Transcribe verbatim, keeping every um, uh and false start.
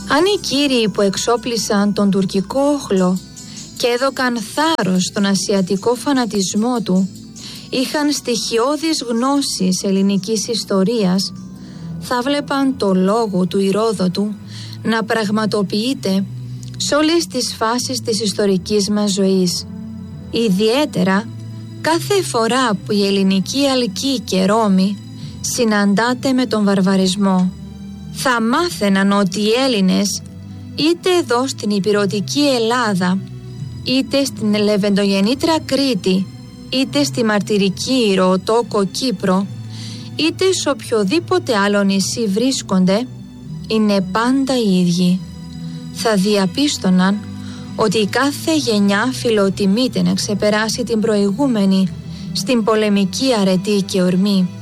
Αν οι κύριοι που εξόπλισαν τον τουρκικό όχλο και έδωκαν θάρρος στον ασιατικό φανατισμό του είχαν στοιχειώδεις γνώσεις ελληνικής ιστορίας, θα βλέπαν το λόγο του Ηρόδοτου να πραγματοποιείται σε όλες τις φάσεις της ιστορικής μας ζωής. Ιδιαίτερα κάθε φορά που η ελληνική Αλκή και Ρώμη συναντάται με τον βαρβαρισμό. Θα μάθαιναν ότι οι Έλληνες είτε εδώ στην υπηρωτική Ελλάδα, είτε στην Λεβεντογεννήτρα Κρήτη, είτε στη μαρτυρική Ηρωοτόκο Κύπρο, είτε σε οποιοδήποτε άλλο νησί βρίσκονται, είναι πάντα οι ίδιοι. Θα διαπίστωναν ότι η κάθε γενιά φιλοτιμείται να ξεπεράσει την προηγούμενη στην πολεμική αρετή και ορμή.